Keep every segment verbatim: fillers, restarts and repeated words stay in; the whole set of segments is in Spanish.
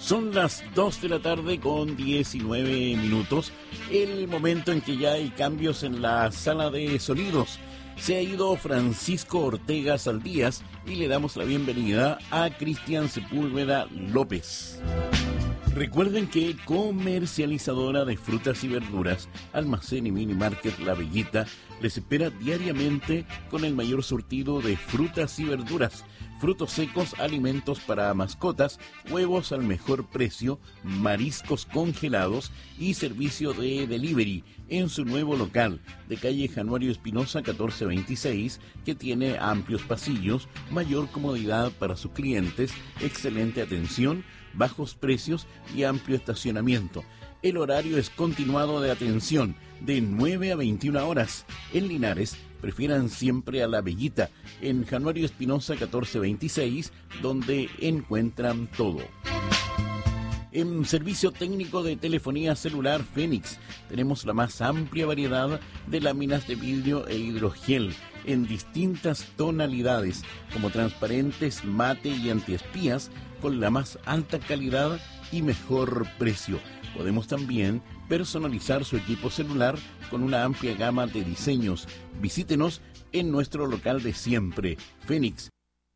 Son las dos de la tarde con diecinueve minutos, el momento en que ya hay cambios en la sala de sonidos. Se ha ido Francisco Ortega Saldías y le damos la bienvenida a Cristian Sepúlveda López. Recuerden que comercializadora de frutas y verduras, Almacén y Mini Market La Bellita les espera diariamente con el mayor surtido de frutas y verduras, frutos secos, alimentos para mascotas, huevos al mejor precio, mariscos congelados y servicio de delivery en su nuevo local de calle Januario Espinosa catorce veintiséis, que tiene amplios pasillos, mayor comodidad para sus clientes, excelente atención, bajos precios y amplio estacionamiento. El horario es continuado de atención de nueve a veintiuna horas. En Linares, prefieran siempre a La Bellita, en Januario Espinosa catorce veintiséis, donde encuentran todo. En servicio técnico de telefonía celular Fénix, tenemos la más amplia variedad de láminas de vidrio e hidrogel en distintas tonalidades, como transparentes, mate y antiespías, con la más alta calidad y mejor precio. Podemos también personalizar su equipo celular con una amplia gama de diseños. Visítenos en nuestro local de siempre, Fénix.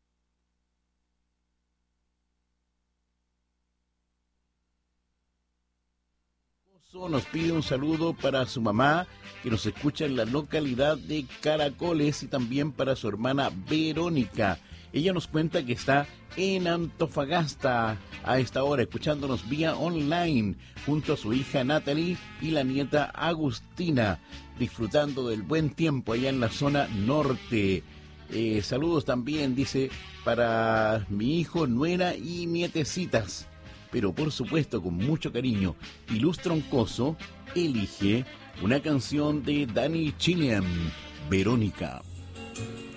Nos pide un saludo para su mamá, que nos escucha en la localidad de Caracoles, y también para su hermana Verónica. Ella nos cuenta que está en Antofagasta a esta hora, escuchándonos vía online, junto a su hija Natalie y la nieta Agustina, disfrutando del buen tiempo allá en la zona norte. Eh, saludos también, dice, para mi hijo, nuera y nietecitas. Pero por supuesto con mucho cariño, y Luz Troncoso elige una canción de Danny Chilean, Verónica.